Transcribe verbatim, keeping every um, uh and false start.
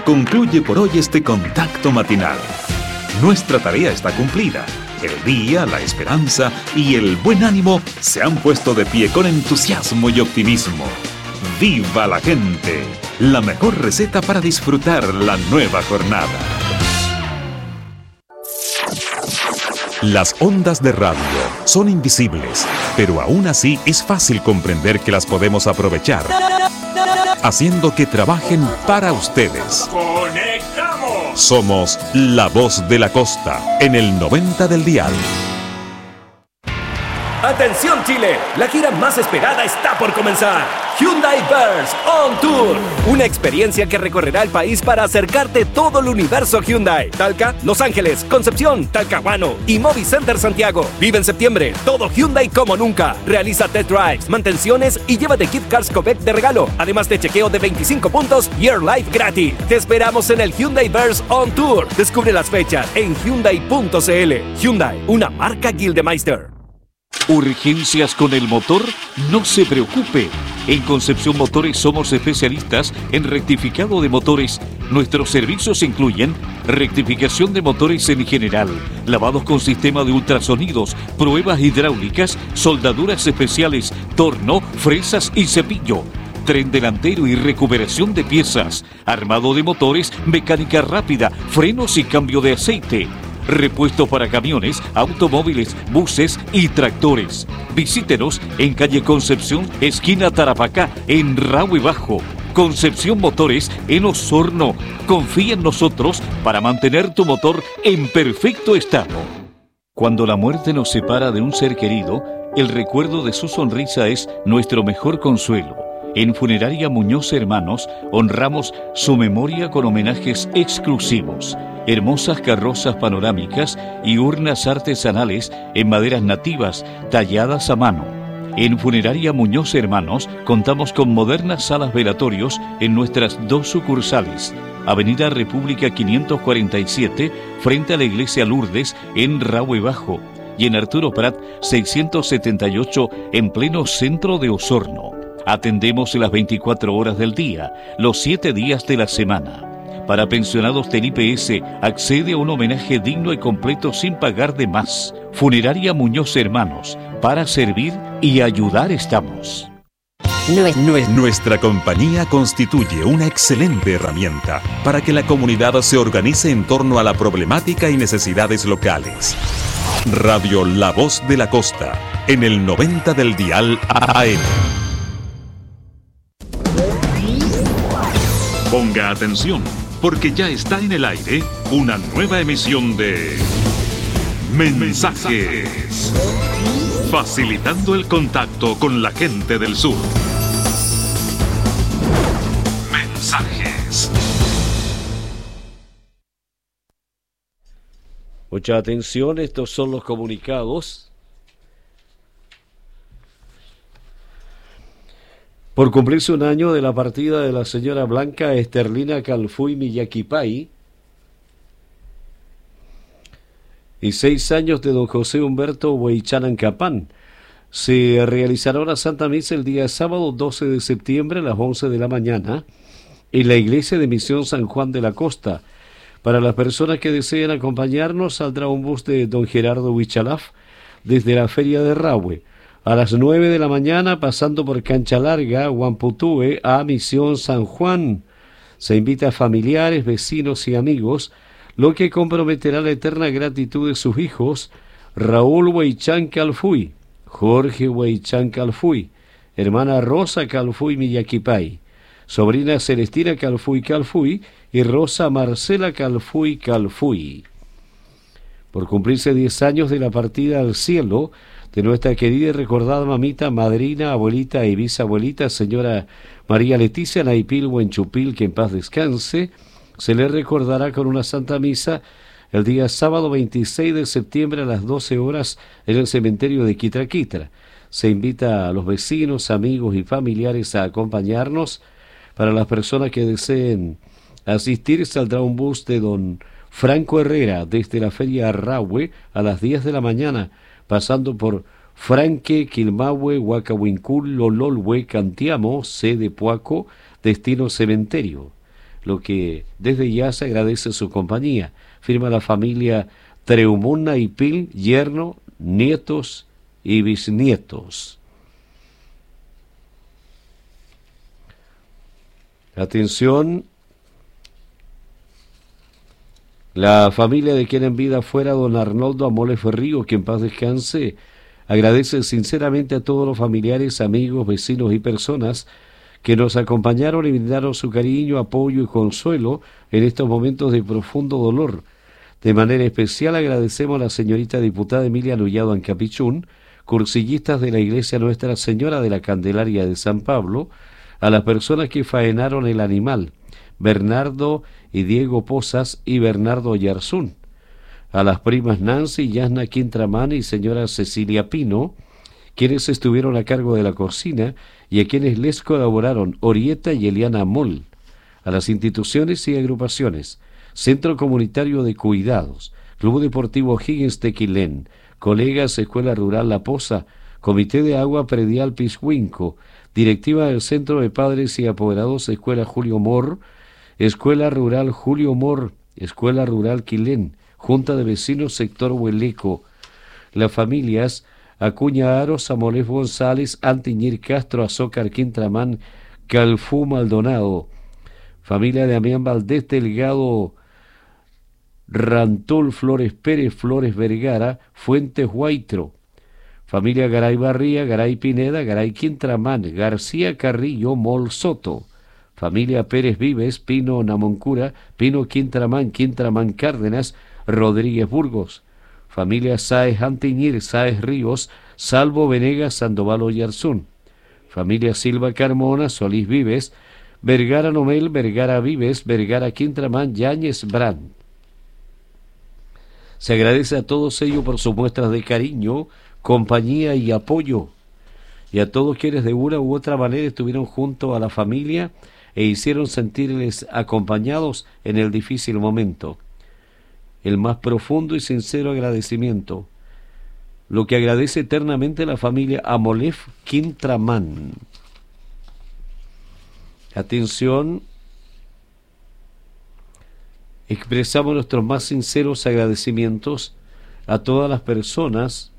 Concluye por hoy este contacto matinal. Nuestra tarea está cumplida. El día, la esperanza y el buen ánimo se han puesto de pie con entusiasmo y optimismo. ¡Viva la gente! La mejor receta para disfrutar la nueva jornada. Las ondas de radio son invisibles, pero aún así es fácil comprender que las podemos aprovechar, haciendo que trabajen para ustedes. ¡Conectamos! Somos la voz de la costa en el noventa del dial. ¡Atención Chile! La gira más esperada está por comenzar. Hyundai Verse On Tour. Una experiencia que recorrerá el país para acercarte todo el universo Hyundai. Talca, Los Ángeles, Concepción, Talcahuano y Movi Center Santiago. Vive en septiembre todo Hyundai como nunca. Realiza test drives, mantenciones y llévate Gift Cards Copec de regalo. Además de chequeo de veinticinco puntos y Air Life gratis. Te esperamos en el Hyundai Verse On Tour. Descubre las fechas en Hyundai punto c l. Hyundai, una marca Gildemeister. ¿Urgencias con el motor? No se preocupe. En Concepción Motores somos especialistas en rectificado de motores. Nuestros servicios incluyen rectificación de motores en general, lavados con sistema de ultrasonidos, pruebas hidráulicas, soldaduras especiales, torno, fresas y cepillo, tren delantero y recuperación de piezas, armado de motores, mecánica rápida, frenos y cambio de aceite. Repuesto para camiones, automóviles, buses y tractores. Visítenos en calle Concepción, esquina Tarapacá, en Rahue Bajo. Concepción Motores en Osorno. Confía en nosotros para mantener tu motor en perfecto estado. Cuando la muerte nos separa de un ser querido, el recuerdo de su sonrisa es nuestro mejor consuelo. En Funeraria Muñoz Hermanos honramos su memoria con homenajes exclusivos. Hermosas carrozas panorámicas y urnas artesanales en maderas nativas talladas a mano. En Funeraria Muñoz Hermanos contamos con modernas salas velatorios en nuestras dos sucursales. Avenida República quinientos cuarenta y siete, frente a la Iglesia Lourdes, en Rahue Bajo. Y en Arturo Prat seiscientos setenta y ocho, en pleno centro de Osorno. Atendemos las veinticuatro horas del día, los siete días de la semana. Para pensionados del I P S, accede a un homenaje digno y completo sin pagar de más. Funeraria Muñoz Hermanos, para servir y ayudar estamos. Nuestra compañía constituye una excelente herramienta para que la comunidad se organice en torno a la problemática y necesidades locales. Radio La Voz de la Costa, en el noventa del dial A M. Ponga atención, porque ya está en el aire una nueva emisión de Mensajes, facilitando el contacto con la gente del sur. Mensajes. Mucha atención, estos son los comunicados. Por cumplirse un año de la partida de la señora Blanca Esterlina Calfuy Millaquipay y seis años de don José Humberto Huaychanancapán, se realizará una Santa Misa el día sábado doce de septiembre a las once de la mañana en la Iglesia de Misión San Juan de la Costa. Para las personas que deseen acompañarnos, saldrá un bus de don Gerardo Huichalaf desde la Feria de Rahue a las nueve de la mañana, pasando por Cancha Larga, Huamputue, a Misión San Juan. Se invita a familiares, vecinos y amigos, lo que comprometerá la eterna gratitud de sus hijos, Raúl Huaychán Calfuy, Jorge Huaychán Calfuy, hermana Rosa Calfuy Millaquipay, sobrina Celestina Calfuy Calfuy y Rosa Marcela Calfuy Calfuy. Por cumplirse diez años de la partida al cielo de nuestra querida y recordada mamita, madrina, abuelita y bisabuelita, señora María Leticia Naipil Huenchupil, que en paz descanse, se le recordará con una Santa Misa el día sábado veintiséis de septiembre a las doce horas en el cementerio de Quitraquitra. Se invita a los vecinos, amigos y familiares a acompañarnos. Para las personas que deseen asistir, saldrá un bus de don Franco Herrera desde la Feria Rahue a las diez de la mañana, pasando por Franque, Quilmahue, Huacahuincul, Lololhue, Cantiamo, C de Puaco, destino cementerio. lo que desde ya se agradece su compañía. Firma la familia Treumuna y Pil, yerno, nietos y bisnietos. Atención, la familia de quien en vida fuera don Arnoldo Amole Ferrío, que en paz descanse, agradece sinceramente a todos los familiares, amigos, vecinos y personas que nos acompañaron y brindaron su cariño, apoyo y consuelo en estos momentos de profundo dolor. De manera especial agradecemos a la señorita diputada Emilia Nullado Ancapichún, cursillistas de la Iglesia Nuestra Señora de la Candelaria de San Pablo, a las personas que faenaron el animal, Bernardo y Diego Pozas y Bernardo Yarzún, a las primas Nancy y Yasna Quintramán y señora Cecilia Pino, quienes estuvieron a cargo de la cocina y a quienes les colaboraron Orieta y Eliana Moll, a las instituciones y agrupaciones, Centro Comunitario de Cuidados, Club Deportivo Higgins de Quilén, Colegas Escuela Rural La Poza, Comité de Agua Predial Piscuinco, Directiva del Centro de Padres y Apoderados Escuela Julio Mor, Escuela Rural Julio Mor, Escuela Rural Quilén, Junta de Vecinos Sector Hueleco, las familias Acuña Aros, Amolés González, Antiñir Castro, Azócar Quintramán, Calfú Maldonado, familia de Damián Valdés Delgado, Rantul Flores Pérez, Flores Vergara, Fuentes Huaytro, familia Garay Barría, Garay Pineda, Garay Quintramán, García Carrillo, Mol Soto, familia Pérez Vives, Pino Namoncura, Pino Quintramán, Quintramán Cárdenas, Rodríguez Burgos, familia Sáez Antiñir, Sáez Ríos, Salvo Venegas, Sandoval Oyarzún, familia Silva Carmona, Solís Vives, Vergara Nomel, Vergara Vives, Vergara Quintramán, Yáñez Brand. Se agradece a todos ellos por sus muestras de cariño, compañía y apoyo, y a todos quienes de una u otra manera estuvieron junto a la familia e hicieron sentirles acompañados en el difícil momento. El más profundo y sincero agradecimiento, lo que agradece eternamente la familia Amolef Quintramán. Atención, expresamos nuestros más sinceros agradecimientos a todas las personas